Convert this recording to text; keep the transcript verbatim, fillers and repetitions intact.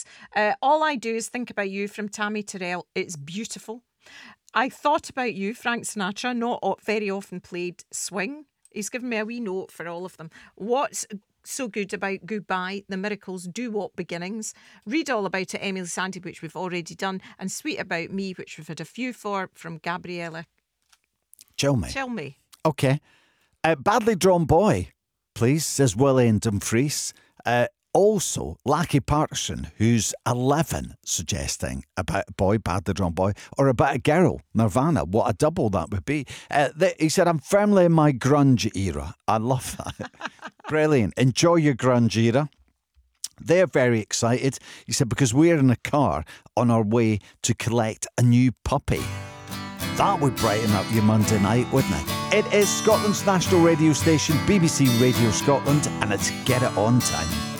lyrics. Uh, All I Do Is Think About You from Tammy Terrell. It's beautiful. I Thought About You, Frank Sinatra, not o- very often played Swing. He's given me a wee note for all of them. What's so good about Goodbye, The Miracles, Do What Beginnings, Read All About It, Emily Sandé, which we've already done, and Sweet About Me, which we've had a few for, from Gabriella Chilme. Chilme. Okay. Uh, Badly Drawn Boy, please, says Willie and Dumfries. Uh, also, Lackey Patterson, who's eleven, suggesting about a boy, Badly Drawn Boy, or about a girl, Nirvana. What a double that would be. Uh, th- he said, I'm firmly in my grunge era. I love that. Brilliant. Enjoy your grunge era. They're very excited. He said, because we're in a car on our way to collect a new puppy. That would brighten up your Monday night, wouldn't it? It is Scotland's national radio station, B B C Radio Scotland, and it's Get It On time.